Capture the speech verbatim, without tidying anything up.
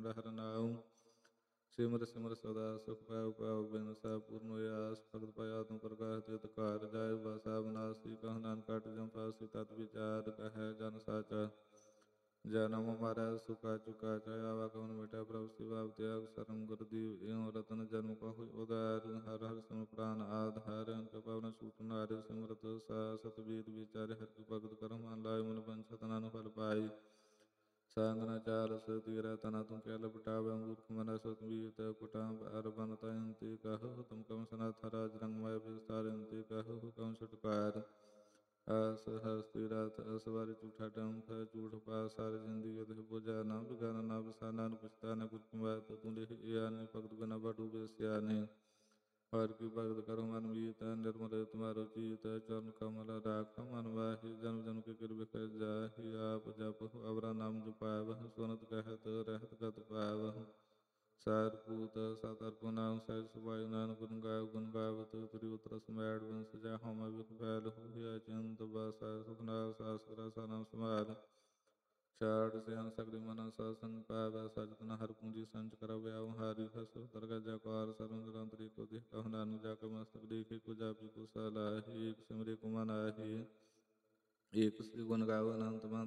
ਖੰਡ ਹਰ ਨਾਉ। ਸਿਮਰ ਸਿਮਰ ਸਦਾ ਸੁਖ ਪਾਉ ਪਾਉ ਬਿਨ ਸਭ ਪੂਰਨ ਹੋਇ ਆਸ। ਭਗਤ ਪਾਇ ਆਤਮ ਪ੍ਰਕਾਸ਼ ਤਿਤ ਘਰ ਜਾਇ ਬਸਾ ਬਨਾਸੀ। ਕਹੁ ਨਾਨਕ ਕਾਟਿ ਜਮ ਪਾਸੀ ਤਤ ਵਿਚਾਰ ਕਹੈ ਜਨ ਸਾਚਾ। ਜਨਮ ਮਰੈ ਸੁਖਾ ਚੁਕਾ ਚਾਹਿ ਆਵਾ ਕਉਨ ਮਿਟੈ ਪ੍ਰਭ ਸਿਵਾ ਤਿਆਗ ਸਰਮ ਗੁਰ ਦੀਵ। ਇਉ ਰਤਨ ਜਨਮ ਕਹੁ ਉਦਾਰ ਹਰ ਹਰ ਸਿਮਰ ਪ੍ਰਾਨ ਆਧਾਰ। ਅੰਕ ਪਵਨ ਸੂਟ ਨਾਰਿ ਸਿਮਰਤ ਸਾ ਸਤ ਬੀਤ ਵਿਚਾਰੇ ਹਰਿ ਕੋ ਭਗਤ ਕਰਮ ਮਨ ਲਾਇ। ਮਨ ਪੰਛਤ ਨਾਨਕ ਫਲ ਪਾਈ ਸੰਗ ਨ ਚਾਲਸ ਤੀਰੈ ਤਨਾ ਤੁਮ ਕਿਆ ਲਪਟਾਵੈ। ਮੂਰਖ ਮਨੈ ਸੁਤ ਬੀਤ ਕੁਟਾਮ ਅਰ ਬਨ ਤਯੰਤੀ। ਕਹੋ ਤੁਮ ਕਮ ਸਨਾਥ ਰਾਜ ਰੰਗ ਮੈ ਵਿਸਤਾਰੰਤੀ। ਕਹੋ ਹੁਕਮ ਛੁਟਕਾਰ ਆਸ ਹਸਤੀ ਰਾਤ ਅਸਵਾਰੀ ਝੂਠਾ ਡੰਫ। ਝੂਠ ਪਾਸ ਸਾਰੀ ਜਿੰਦਗੀ ਅਤਿ ਬੁਝਾ ਨਾ ਬਿਗਾਨਾ ਨਾ ਬਿਸਾਨਾ। ਨ ਪਛਤਾਨਾ ਕੁਛ ਕਮਾਤ ਤੂੰ ਲਿਖਿ ਆਨੇ। ਭਗਤ ਬਿਨਾ ਬਡੂ ਬੇਸਿਆਨੇ। ਹਰਿ ਕੀ ਭਗਤ ਕਰਹੁ ਮਨ ਮੀਤ ਨਿਰਮਲ ਤੁਮਾਰੋ ਚੀਤ। ਚਰਨ ਕਮਲ ਰਾਖਹੁ ਮਨ ਮਾਹੀ ਜਨਮ ਜਨਮ ਕੇ ਕਿਰਤ ਬਿਖ ਜਾਹੀ। ਆਪ ਜਪਹੁ ਅਵਰਾ ਨਾਮ ਜਪਾਵਹੁ ਸੁਨਤ ਕਹਿਤ ਰਹਿਤ ਗਤ ਪਾਵਹੁ। ਸਾਰ ਪੂਤ ਸਤ ਹਰਿ ਗੁਣ ਨਾਮ ਸਹਿਜ ਸੁਭਾਈ। ਨਾਨਕ ਗੁਣ ਗਾਏ ਗੁਣ ਗਾਵਤ ਤ੍ਰਿ ਉਤਰ ਸਮੈੜ ਬਿਨ ਸਜਾ। ਹਉਮੈ ਵਿਖ ਫੈਲ ਹੋਆ ਚਿੰਤ ਬਾਸਾ ਸੁਖ ਨਾਲ ਸਾਸ ਕਰਾ ਸਾ ਨਾਮ ਸੰਭਾਲ। ਛਾੜ ਸਿਆਨ ਸਗਲੀ ਮਨ ਸਾ ਸੰਗ ਪਾਵੈ। ਸਚ ਤਨ ਹਰਿ ਪੂੰਜੀ ਸੰਚ ਕਰੈ ਵਿਆਉ ਹਾਰੀ। ਹਸੁ ਦਰਗਹਿ ਜੈਕਾਰ ਸਰਬ ਨਿਰੰਤਰੀ ਕੋ ਦੇਹ। ਕਹੁ ਨਾਨਕ ਜਾ ਕੇ ਮਸਤਕ ਲੀਖੇ ਕੋ ਜਾਪੀ ਕੋ ਸਲਾਹੀ। ਏਕ ਸਿਮਰੇ ਕੋ ਮਨ ਆਹੀ ਏਕ ਸ੍ਰੀ ਗੁਣ ਗਾਵੋ ਅਨੰਤ ਮਨ